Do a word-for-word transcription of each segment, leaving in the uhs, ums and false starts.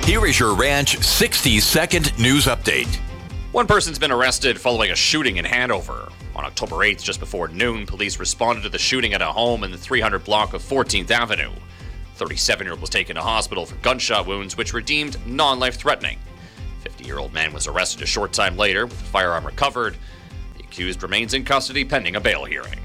Here is your Ranch sixty second news update. One person's been arrested following a shooting in Hanover. On October eighth, just before noon, police responded to the shooting at a home in the three hundred block of fourteenth Avenue. thirty-seven-year-old was taken to hospital for gunshot wounds, which were deemed non-life-threatening. fifty-year-old man was arrested a short time later, with the firearm recovered. The accused remains in custody pending a bail hearing.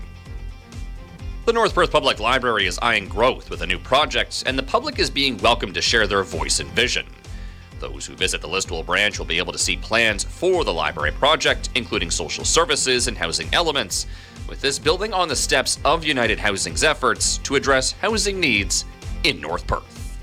The North Perth Public Library is eyeing growth with a new project, and the public is being welcomed to share their voice and vision. Those who visit the Listowel branch will be able to see plans for the library project, including social services and housing elements, with this building on the steps of United Housing's efforts to address housing needs in North Perth.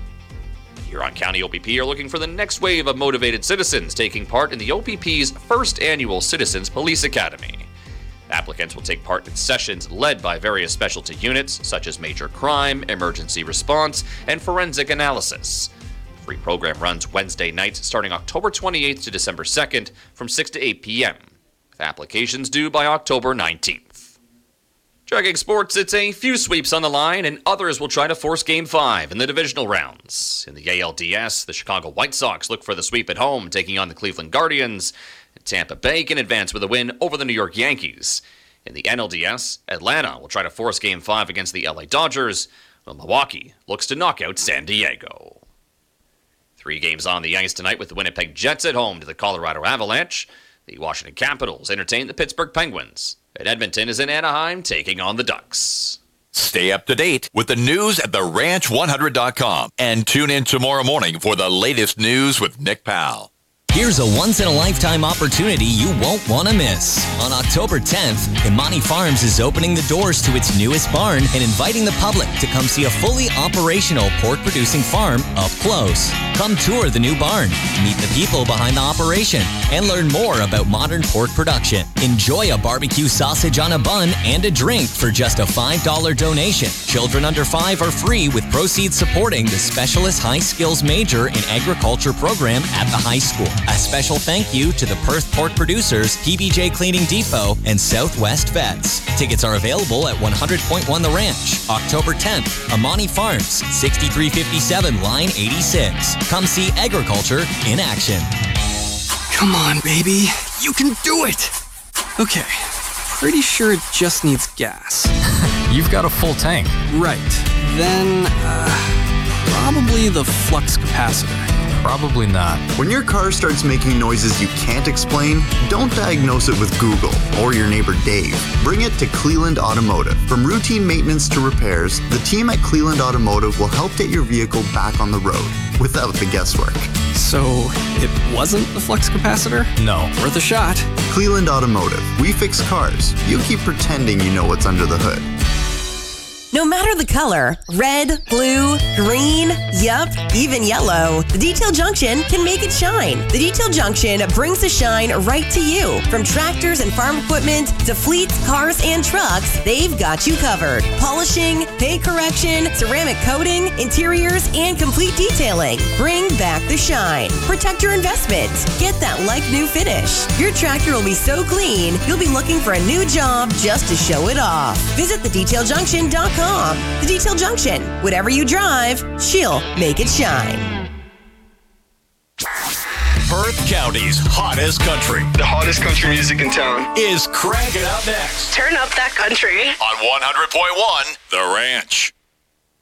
Huron County O P P are looking for the next wave of motivated citizens taking part in the O P P's first annual Citizens Police Academy. Applicants will take part in sessions led by various specialty units such as major crime, emergency response, and forensic analysis. The free program runs Wednesday nights starting October twenty-eighth to December second from six to eight p.m. with applications due by October nineteenth. Checking sports, it's a few sweeps on the line, and others will try to force Game five in the divisional rounds. In the A L D S, the Chicago White Sox look for the sweep at home, taking on the Cleveland Guardians. Tampa Bay can advance with a win over the New York Yankees. In the N L D S, Atlanta will try to force Game five against the L A Dodgers, while Milwaukee looks to knock out San Diego. Three games on the ice tonight with the Winnipeg Jets at home to the Colorado Avalanche. The Washington Capitals entertain the Pittsburgh Penguins. And Edmonton is in Anaheim taking on the Ducks. Stay up to date with the news at the ranch one hundred dot com and tune in tomorrow morning for the latest news with Nick Powell. Here's a once-in-a-lifetime opportunity you won't want to miss. On October tenth, Imani Farms is opening the doors to its newest barn and inviting the public to come see a fully operational pork-producing farm up close. Come tour the new barn, meet the people behind the operation, and learn more about modern pork production. Enjoy a barbecue sausage on a bun and a drink for just a five dollars donation. Children under five are free with proceeds supporting the Specialist High Skills Major in Agriculture program at the high school. A special thank you to the Perth Pork Producers, P B J Cleaning Depot, and Southwest Vets. Tickets are available at one hundred point one The Ranch. October tenth, Imani Farms, sixty-three fifty-seven Line eighty-six. Come see agriculture in action. Come on, baby. You can do it. Okay. Pretty sure it just needs gas. You've got a full tank. Right. Then, uh, probably the flux capacitor. Probably not. When your car starts making noises you can't explain, don't diagnose it with Google or your neighbor Dave. Bring it to Cleland Automotive. From routine maintenance to repairs, the team at Cleland Automotive will help get your vehicle back on the road without the guesswork. So, it wasn't the flux capacitor? No. Worth a shot. Cleland Automotive. We fix cars. You keep pretending you know what's under the hood. No matter the color, red, blue, green, yup, even yellow, the Detail Junction can make it shine. The Detail Junction brings the shine right to you. From tractors and farm equipment to fleets, cars, and trucks, they've got you covered. Polishing, paint correction, ceramic coating, interiors, and complete detailing. Bring back the shine. Protect your investment. Get that like-new finish. Your tractor will be so clean, you'll be looking for a new job just to show it off. Visit the detail junction dot com. The Detail Junction. Whatever you drive, she'll make it shine. Perth County's hottest country. The hottest country music in town Is Crank It Up next. Turn up that country. On one hundred point one The Ranch.